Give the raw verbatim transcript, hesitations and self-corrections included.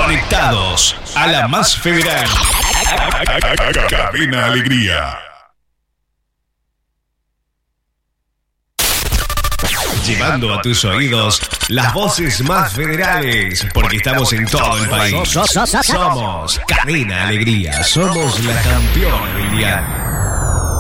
Conectados a la más federal. Cadena Alegría. Llevando a tus oídos las voces más federales, porque estamos en todo el país. Somos Cadena Alegría, somos la campeona del diario.